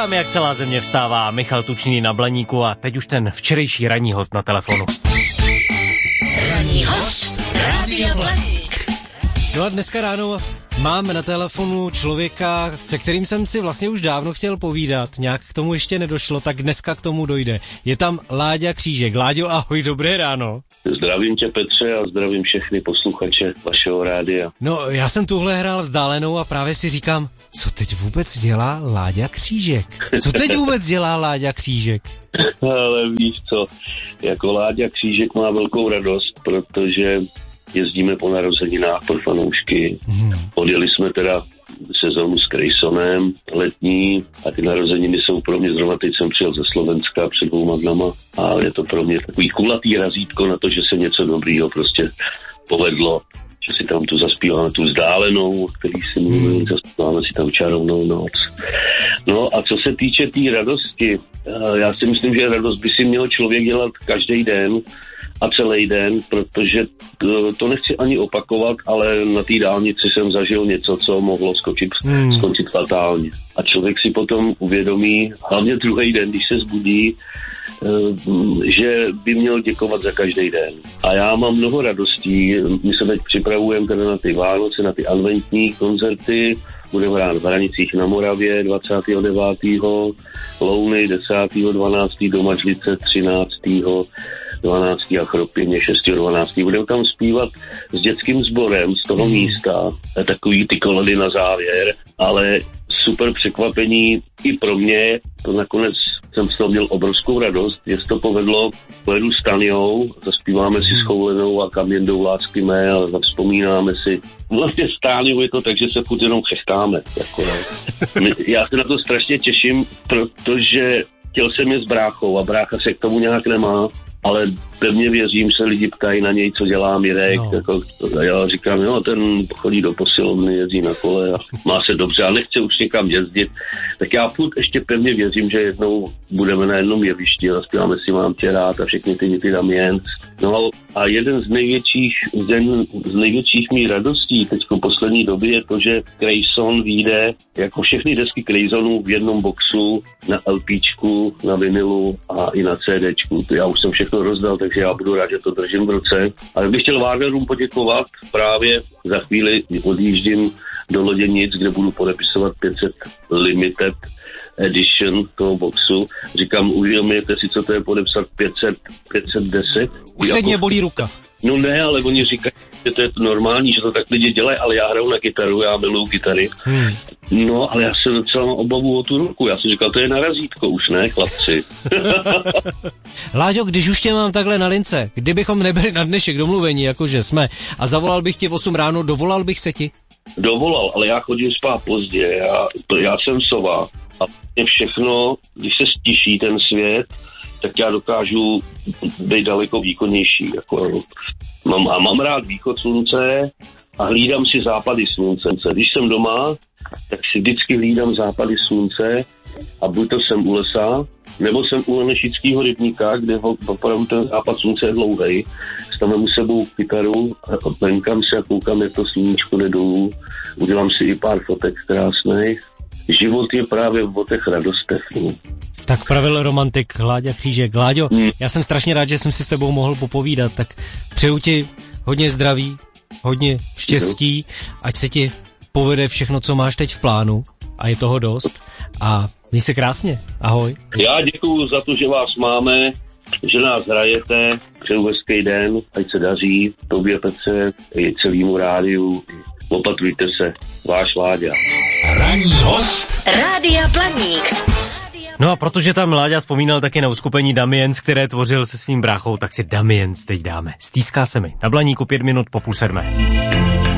Posloucháme, jak celá země vstává. Michal Tučný na Blaníku a teď už ten včerejší ranní host na telefonu. Ranní host Rádia Blaník. No a dneska ráno mám na telefonu člověka, se kterým jsem si vlastně už dávno chtěl povídat. Nějak k tomu ještě nedošlo, tak dneska k tomu dojde. Je tam Láďa Křížek. Láďo, ahoj, dobré ráno. Zdravím tě, Petře, a zdravím všechny posluchače vašeho rádia. No, já jsem tuhle hrál vzdálenou a právě si říkám, co teď vůbec dělá Láďa Křížek? Co teď vůbec dělá Láďa Křížek? Ale víš co, jako Láďa Křížek má velkou radost, protože jezdíme po narozeninách pro fanoušky. Odjeli jsme teda sezónu s Graysonem letní a ty narozeniny jsou pro mě, zrovna teď jsem přijel ze Slovenska před 2 dnama a je to pro mě takový kulatý razítko na to, že se něco dobrýho prostě povedlo, že si tam tu zaspíváme tu vzdálenou, který si mluvil, zaspíváme si tam Čarovnou noc. No a co se týče té radosti, já si myslím, že radost by si měl člověk dělat každý den a celý den, protože to nechci ani opakovat, ale na té dálnici jsem zažil něco, co mohlo skončit fatálně. A člověk si potom uvědomí, hlavně druhý den, když se zbudí, že by měl děkovat za každý den. A já mám mnoho radostí. My se teď připravujeme teda na ty Vánoce, na ty adventní koncerty. Budeme hrát v Hranicích na Moravě 29. Louny 10.12. Domažlice 13.12. a Chropěně 6.12. Budeme tam zpívat s dětským sborem z toho místa. Takový ty koledy na závěr, ale super překvapení i pro mě. To nakonec jsem z toho měl obrovskou radost, že se to povedlo. Pojedu s Tanjou, zaspíváme si s Choulenou a Kam jen jdou lásky mé a zavzpomínáme si. Vlastně s Táňou je to tak, že se furt jenom chechtáme. Jako, já se na to strašně těším, protože chtěl jsem je s bráchou a brácha se k tomu nějak nemá, ale pevně věřím, že se lidi ptají na něj, co dělá Mirek. No. Jako, já říkám, jo, ten chodí do posilovny, jezdí na kole a má se dobře a nechce už někam jezdit. Tak já furt ještě pevně věřím, že jednou budeme na jednom jevišti a zaspíváme si Mám tě rád a všechny ty Damiens. No a jeden z největších mých radostí teďko poslední době je to, že Grayson vyjde jako všechny desky Graysonů v jednom boxu na LPčku, na vinilu a i na CDčku. To já už jsem všechno rozdal, takže já budu rád, že to držím v ruce. Ale bych chtěl Warnerům poděkovat. Právě za chvíli odjíždím do Loděnic, kde budu podepisovat 500 limited edition toho boxu. Říkám, uvědomujete si, co to je podepsat 510? Už teď mě bolí ruka. No ne, ale oni říkají, že to je normální, že to tak lidi dělají, ale já hraju na kytaru, já miluju kytary. No, ale já se docela mám obavu o tu ruku. Já jsem říkal, to je na razítko už, ne, chlapci? Láďo, když už tě mám takhle na lince, kdybychom nebyli na dnešek domluvení, jakože jsme, a zavolal bych tě v 8 ráno, dovolal bych se ti? Dovolal, ale já chodím spát pozdě, já jsem sova a všechno, když se stiší ten svět, tak já dokážu být daleko výkonnější. Jako, mám rád východ slunce a hlídám si západy slunce. Když jsem doma, tak si vždycky hlídám západy slunce a buď to jsem u lesa, nebo jsem u Lenešického rybníka, kde opravdu ten západ slunce je dlouhej. Stavím u sebou kytaru, lenkám se a koukám, jak to sluníčko jde dolů. Udělám si i pár fotek krásných. Život je právě o těch radostech. Tak pravil romantik Láďa Křížek. Láďo, já jsem strašně rád, že jsem si s tebou mohl popovídat, tak přeju ti hodně zdraví, hodně štěstí, ať se ti povede všechno, co máš teď v plánu a je toho dost a měj se krásně. Ahoj. Já děkuju za to, že vás máme, že nás hrajete, přeju hezký den, ať se daří, tobě Petře, i celýmu rádiu. Opatrujte se, váš Láďa. Ranní host Rádia Blaník. No a protože tam Láďa vzpomínal taky na uskupení Damiens, které tvořil se svým bráchou, tak si Damiens teď dáme. Stýská se mi. Na Blaníku 5 minut po 6:30.